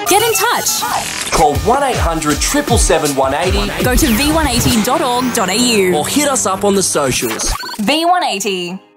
Get in touch. Call 1800 777 180. Go to v180.org.au Or hit us up on the socials. V180.